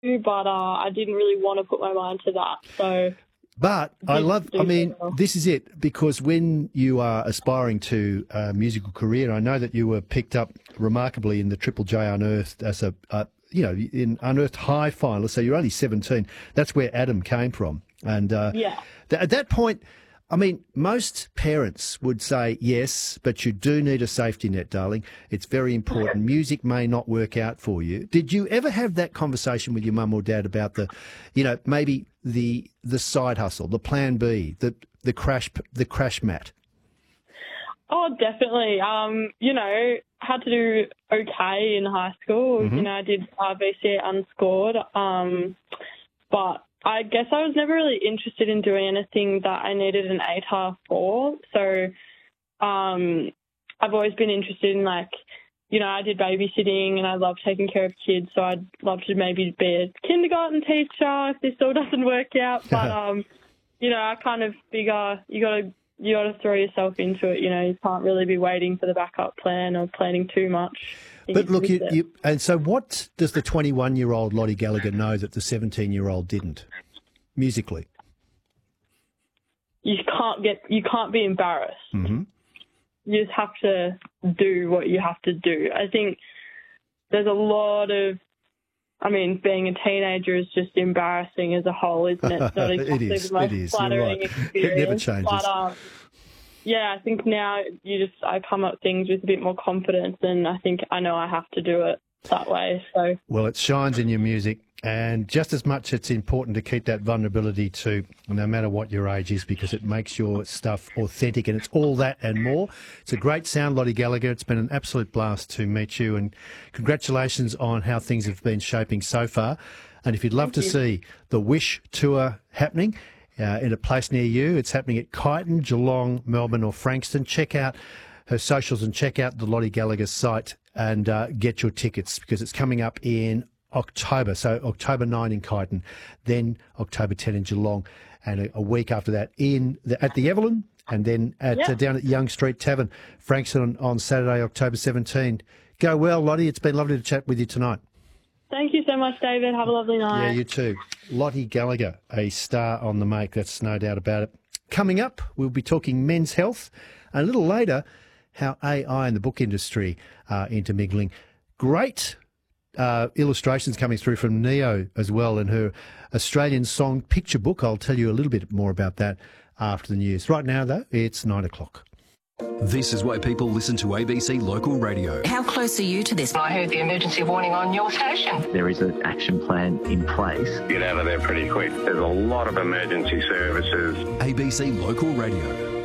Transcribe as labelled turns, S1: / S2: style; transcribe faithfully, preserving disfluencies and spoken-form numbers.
S1: but uh, I didn't really want to put my mind to that. So,
S2: but I love, I mean,
S1: well.
S2: this is it, because when you are aspiring to a musical career, I know that you were picked up remarkably in the Triple J Unearthed as a, uh, you know, in Unearthed High finalist, so you're only seventeen. That's where Adam came from. And uh,
S1: yeah.
S2: th- at that point, I mean, most parents would say, yes, but you do need a safety net, darling. It's very important. Music may not work out for you. Did you ever have that conversation with your mum or dad about the, you know, maybe the the side hustle, the plan B, the the crash the crash mat?
S1: Oh, definitely. Um, you know, had to do okay in high school.
S2: Mm-hmm.
S1: You know, I did uh, V C A unscored, um, but I guess I was never really interested in doing anything that I needed an A T A R for. So um, I've always been interested in, like, you know, I did babysitting and I love taking care of kids, so I'd love to maybe be a kindergarten teacher if this all doesn't work out. But, um, you know, I kind of figure you got to you got to throw yourself into it. You know, you can't really be waiting for the backup plan or planning too much.
S2: But look, you, you, and so what does the twenty-one-year-old Lottie Gallagher know that the seventeen-year-old didn't, musically?
S1: You can't get, you can't be embarrassed.
S2: Mm-hmm.
S1: You just have to do what you have to do. I think there's a lot of, I mean, being a teenager is just embarrassing as a whole, isn't it? It's not exactly
S2: it is,
S1: the most
S2: it is.
S1: flattering
S2: You're right.
S1: experience.
S2: It never changes.
S1: But, um, yeah, I think now you just, I come at things with a bit more confidence, and I think I know I have to do it that way. So,
S2: well, it shines in your music, and just as much it's important to keep that vulnerability too, no matter what your age is, because it makes your stuff authentic, and it's all that and more. It's a great sound, Lottie Gallagher. It's been an absolute blast to meet you, and congratulations on how things have been shaping so far. And if you'd love
S1: Thank
S2: to
S1: you.
S2: see the Wish tour happening uh, in a place near you, it's happening at Kyneton, Geelong, Melbourne or Frankston. Check out her socials and check out the Lottie Gallagher site and uh, get your tickets, because it's coming up in October. So October ninth in Kyneton, then October tenth in Geelong, and a, a week after that in the, at the Evelyn, and then at
S1: Yeah.
S2: uh, down at Young Street Tavern, Frankston on, on Saturday, October seventeenth. Go well, Lottie. It's been lovely to chat with you tonight.
S1: thank you so much, David. Have a lovely night.
S2: Yeah, you too. Lottie Gallagher, a star on the make, that's no doubt about it. Coming up, we'll be talking men's health, and a little later, how A I and the book industry are intermingling. Great uh, illustrations coming through from Neo as well in her Australian song picture book. I'll tell you a little bit more about that after the news. Right now, though, it's nine o'clock.
S3: This is why people listen to A B C Local Radio.
S4: How close are you to this?
S5: I heard the emergency warning on your station.
S6: There is an action plan in place.
S7: Get out of there pretty quick. There's a lot of emergency services.
S3: A B C Local Radio.